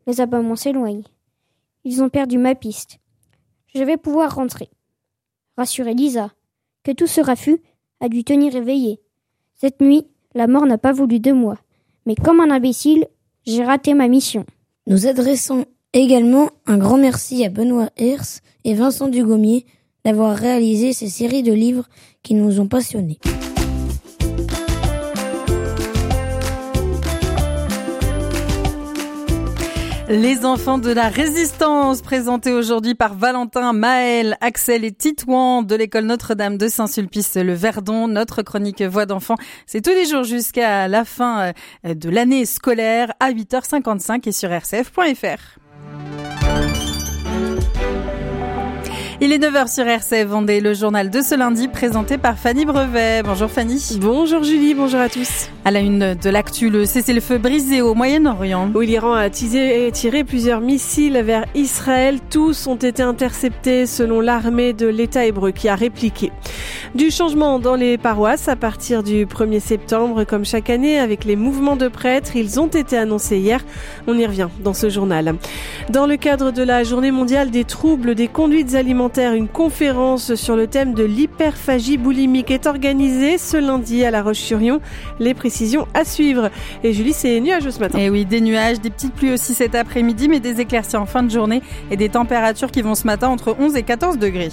Les aboiements s'éloignent. Ils ont perdu ma piste. Je vais pouvoir rentrer. Rassurer Lisa, que tout ce raffut a dû tenir éveillée. Cette nuit, la mort n'a pas voulu de moi. Mais comme un imbécile, j'ai raté ma mission. Nous adressons également un grand merci à Benoît Herse et Vincent Dugommier d'avoir réalisé ces séries de livres qui nous ont passionnés. Les enfants de la résistance, présentés aujourd'hui par Valentin, Maël, Axel et Titouan de l'école Notre-Dame de Saint-Sulpice-le-Verdon. Notre chronique Voix d'enfants, c'est tous les jours jusqu'à la fin de l'année scolaire à 8h55 et sur rcf.fr. Il est 9h sur RCF Vendée, le journal de ce lundi présenté par Fanny Brevet. Bonjour Fanny. Bonjour Julie, bonjour à tous. À la une de l'actu, le cessez-le-feu brisé au Moyen-Orient. Où l'Iran a tiré plusieurs missiles vers Israël. Tous ont été interceptés selon l'armée de l'État hébreu qui a répliqué. Du changement dans les paroisses à partir du 1er septembre, comme chaque année avec les mouvements de prêtres. Ils ont été annoncés hier. On y revient dans ce journal. Dans le cadre de la journée mondiale des troubles des conduites alimentaires, une conférence sur le thème de l'hyperphagie boulimique est organisée ce lundi à La Roche-sur-Yon. Les précisions à suivre. Et Julie, c'est nuageux ce matin. Et oui, des nuages, des petites pluies aussi cet après-midi, mais des éclaircies en fin de journée et des températures qui vont ce matin entre 11 et 14 degrés.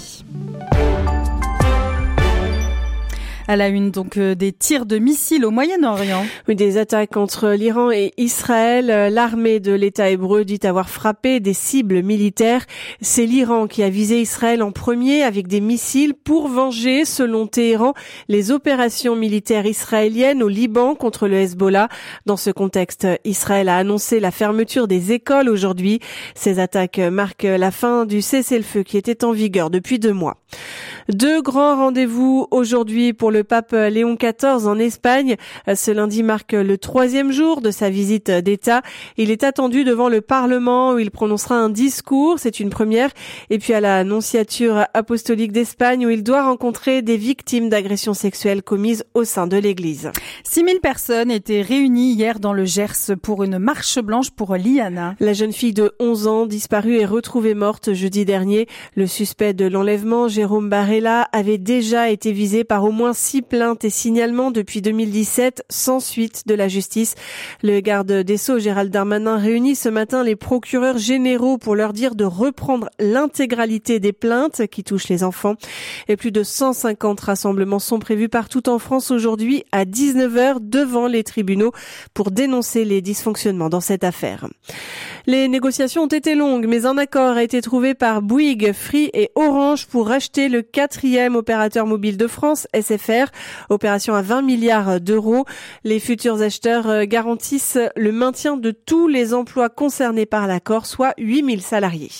À la une, donc, des tirs de missiles au Moyen-Orient. Oui, des attaques entre l'Iran et Israël. L'armée de l'État hébreu dit avoir frappé des cibles militaires. C'est l'Iran qui a visé Israël en premier avec des missiles pour venger, selon Téhéran, les opérations militaires israéliennes au Liban contre le Hezbollah. Dans ce contexte, Israël a annoncé la fermeture des écoles aujourd'hui. Ces attaques marquent la fin du cessez-le-feu qui était en vigueur depuis 2 mois. 2 grands rendez-vous aujourd'hui pour le pape Léon XIV en Espagne. Ce lundi marque le 3e jour de sa visite d'État. Il est attendu devant le Parlement où il prononcera un discours, c'est une première. Et puis à la Nonciature apostolique d'Espagne où il doit rencontrer des victimes d'agressions sexuelles commises au sein de l'Église. 6000 personnes étaient réunies hier dans le Gers pour une marche blanche pour Liana. La jeune fille de 11 ans disparue est retrouvée morte jeudi dernier. Le suspect de l'enlèvement, Jérôme Barella, avait déjà été visé par au moins 6 plaintes et signalements depuis 2017 sans suite de la justice. Le garde des Sceaux, Gérald Darmanin, réunit ce matin les procureurs généraux pour leur dire de reprendre l'intégralité des plaintes qui touchent les enfants. Et plus de 150 rassemblements sont prévus partout en France aujourd'hui à 19h devant les tribunaux pour dénoncer les dysfonctionnements dans cette affaire. Les négociations ont été longues, mais un accord a été trouvé par Bouygues, Free et Orange pour racheter le 4e opérateur mobile de France, SFR. Opération à 20 milliards d'euros. Les futurs acheteurs garantissent le maintien de tous les emplois concernés par l'accord, soit 8000 salariés.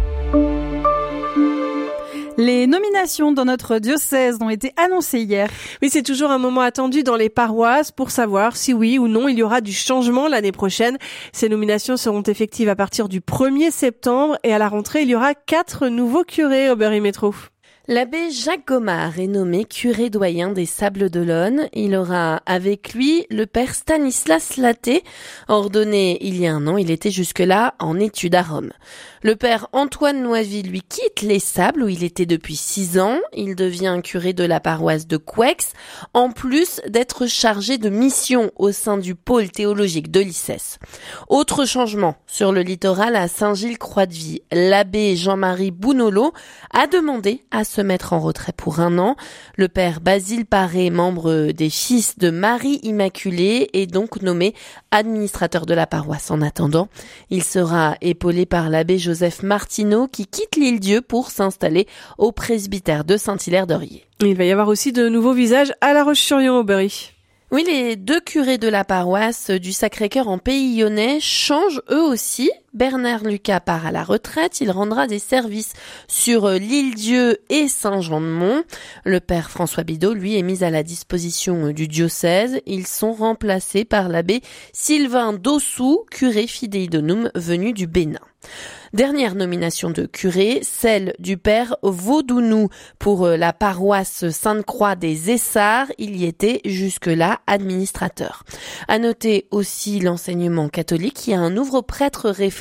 Les nominations dans notre diocèse ont été annoncées hier. Oui, c'est toujours un moment attendu dans les paroisses pour savoir si oui ou non il y aura du changement l'année prochaine. Ces nominations seront effectives à partir du 1er septembre et à la rentrée, il y aura 4 nouveaux curés au Berry Métro. L'abbé Jacques Gomard est nommé curé doyen des Sables d'Olonne. Il aura avec lui le père Stanislas Laté. Ordonné il y a 1 an, il était jusque-là en études à Rome. Le père Antoine Noisy, lui, quitte les Sables où il était depuis 6 ans. Il devient curé de la paroisse de Coueix, en plus d'être chargé de mission au sein du pôle théologique de l'ICES. Autre changement sur le littoral à Saint-Gilles-Croix-de-Vie. L'abbé Jean-Marie Bounolo a demandé à se mettre en retrait pour 1 an. Le père Basile Paré, membre des Fils de Marie Immaculée, est donc nommé administrateur de la paroisse. En attendant, il sera épaulé par l'abbé Joseph Martineau qui quitte l'Île-Dieu pour s'installer au presbytère de Saint-Hilaire-d'Orier. Il va y avoir aussi de nouveaux visages à La Roche-sur-Yon au Berry. Oui, les 2 curés de la paroisse du Sacré-Cœur en Pays Lyonnais changent eux aussi. Bernard Lucas part à la retraite. Il rendra des services sur l'Île-Dieu et Saint-Jean-de-Mont. Le père François Bidot, lui, est mis à la disposition du diocèse. Ils sont remplacés par l'abbé Sylvain Dossou, curé fidei donum venu du Bénin. Dernière nomination de curé, celle du père Vaudounou pour la paroisse Sainte-Croix des Essarts. Il y était jusque-là administrateur. À noter aussi l'enseignement catholique. Il y a un nouveau prêtre référent